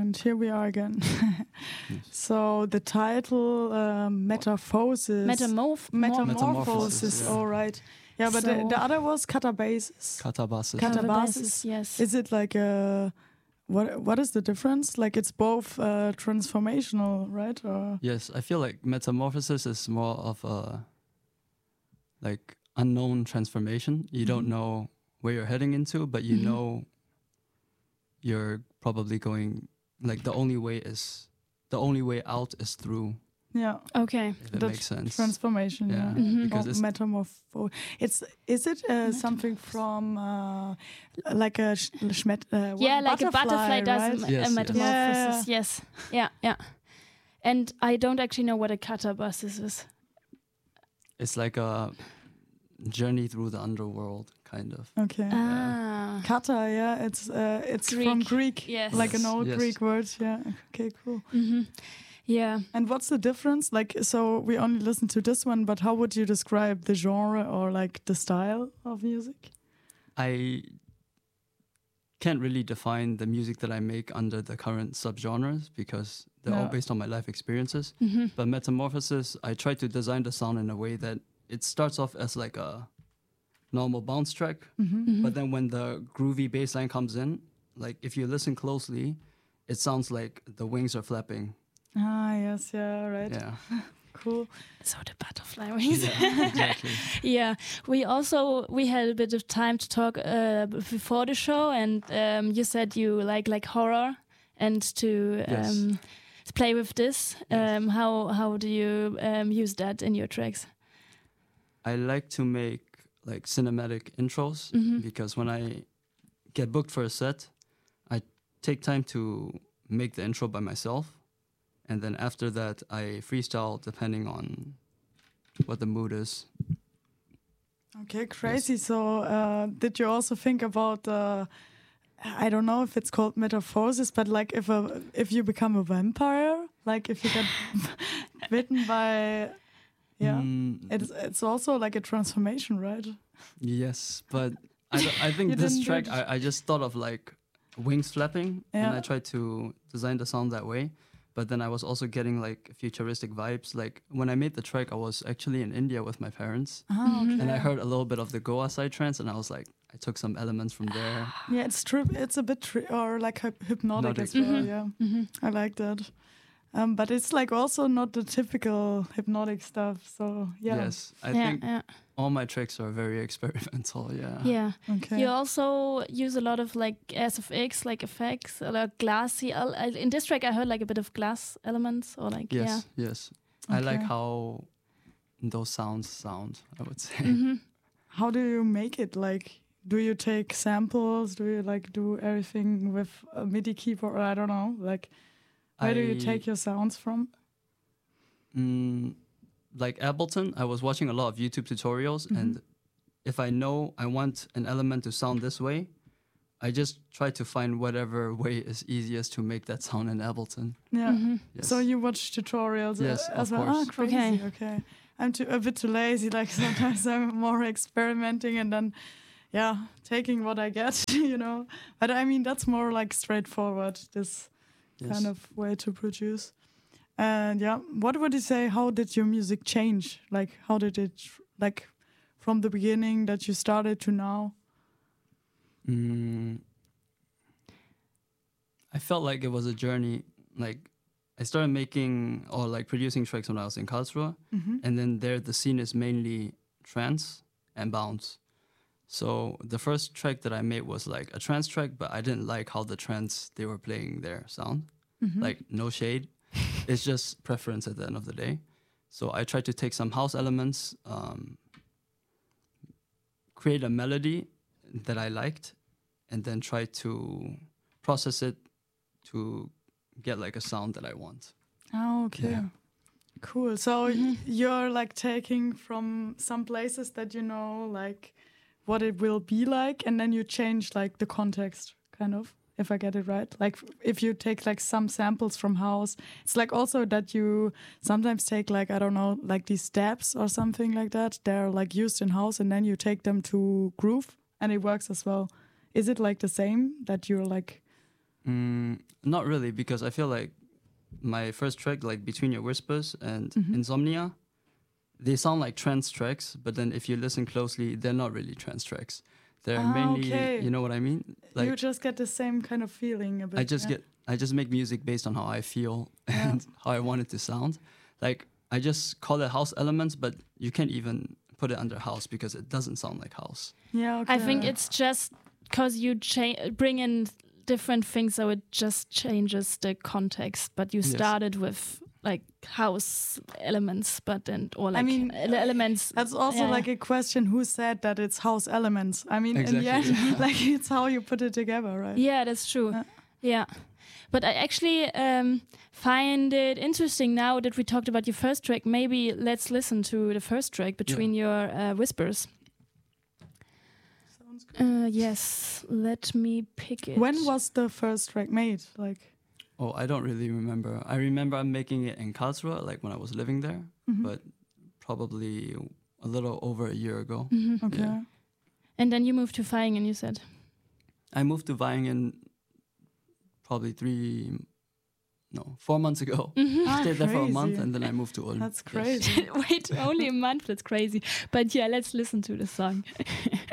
And here we are again. So the title, Metamorphosis. Metamorphosis. All right. Yeah, but the other was Catabasis. Catabasis. Yes. Is it like a... What is the difference? Like it's both transformational, right? Or Yes, I feel like Metamorphosis is more of a like unknown transformation. You don't know where you're heading into, but you know you're probably going, like the only way out is through. yeah. Okay. If it makes sense. Transformation, yeah. Because Or it's metamorpho. Is it something from like a like a butterfly does right? a Yes, metamorphosis. Yes. Yeah. And I don't actually know what a catabasis is. it's like a journey through the underworld, kind of. Okay. Kata, yeah, it's from Greek. Yes. Like an old Yes. Greek word. Yeah. Okay, cool. Yeah. And what's the difference? Like, so we only listen to this one, but how would you describe the genre or like the style of music? I can't really define the music that I make under the current subgenres because they're all based on my life experiences. But Metamorphosis, I try to design the sound in a way that it starts off as like a normal bounce track, but then when the groovy bass line comes in, like if you listen closely, it sounds like the wings are flapping. Ah, yes, yeah, right. Yeah. Cool. So the butterfly wings. Yeah, exactly. Yeah, we had a bit of time to talk before the show, and you said you like horror and to play with this. Yes. How do you use that in your tracks? I like to make like cinematic intros because when I get booked for a set, I take time to make the intro by myself. And then after that, I freestyle depending on what the mood is. Okay, crazy. So did you also think about, I don't know if it's called metamorphosis, but like if you become a vampire, like if you get bitten by, it's also like a transformation, right? Yes, but I think this track, I just thought of like wings flapping and I tried to design the sound that way. But then I was also getting like futuristic vibes. Like when I made the track, I was actually in India with my parents. Oh, okay. And I heard a little bit of the Goa psytrance and I was like, I took some elements from there. Yeah, it's a bit or like hypnotic as well. Yeah, I like that. But it's like also not the typical hypnotic stuff. So yeah. Yes, I think all my tracks are very experimental. Yeah. Okay. You also use a lot of like SFX, like effects, or like glassy. In this track, I heard like a bit of glass elements, or like yes. Okay. I like how those sounds sound, I would say. How do you make it? Like, do you take samples? Do you like do everything with a MIDI keyboard? Or I don't know. Like, where do you take your sounds from? Like Ableton, I was watching a lot of YouTube tutorials, and if I know I want an element to sound this way, I just try to find whatever way is easiest to make that sound in Ableton. Yeah. Yes. So you watch tutorials as of well? course. Ah, crazy. Okay. I'm a bit too lazy. Like sometimes I'm more experimenting and then, taking what I get, you know. But I mean, that's more like straightforward, this kind of way to produce. And what would you say, how did your music change? Like, how did it, like, from the beginning that you started to now? I felt like it was a journey. Like, I started making or like producing tracks when I was in Karlsruhe. And then there, the scene is mainly trance and bounce. So the first track that I made was like a trance track, but I didn't like how the trance they were playing their sound. Like, no shade. It's just preference at the end of the day. So I tried to take some house elements, create a melody that I liked, and then try to process it to get like a sound that I want. Oh, okay. Yeah. Cool. So you're like taking from some places that you know, like what it will be like, and then you change like the context, kind of, if I get it right. Like if you take like some samples from house, it's like also that you sometimes take like, I don't know, like these steps or something like that. They're like used in house and then you take them to groove and it works as well. Is it like the same that you're like Not really, because I feel like my first track, like Between Your Whispers and Insomnia, they sound like trance tracks, but then if you listen closely, they're not really trance tracks. They're mainly, you know what I mean? Like you just get the same kind of feeling a bit. I just make music based on how I feel and how I want it to sound. Like I just call it house elements, but you can't even put it under house because it doesn't sound like house. Yeah, okay. I think it's just because you bring in different things, so it just changes the context. But you started with like house elements, but then elements. That's also like a question: who said that it's house elements? I mean, in the end, like it's how you put it together, right? Yeah, that's true. Yeah. But I actually find it interesting now that we talked about your first track. Maybe let's listen to the first track, Between Your Whispers. Sounds good. Yes, let me pick it. When was the first track made? Oh, I don't really remember. I remember I'm making it in Karlsruhe, like when I was living there, but probably a little over a year ago. Okay. Yeah. And then you moved to Vaihingen, you said? I moved to Vaihingen probably 4 months ago. Stayed there for a month and then I moved to Ulm. That's crazy. Wait, only a month? That's crazy. But yeah, let's listen to the song.